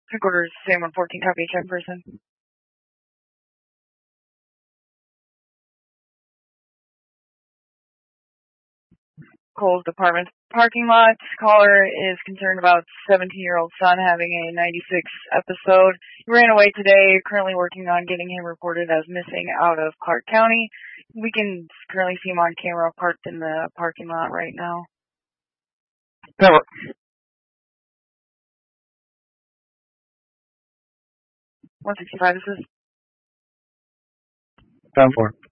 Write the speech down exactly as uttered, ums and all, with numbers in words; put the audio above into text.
Headquarters, same one fourteen, copy, check person. Coles Department parking lot. Caller is concerned about seventeen-year-old son having a ninety-six episode. He ran away today, currently working on getting him reported as missing out of Clark County. We can currently see him on camera parked in the parking lot right now. Cover. one sixty-five, this is Time for.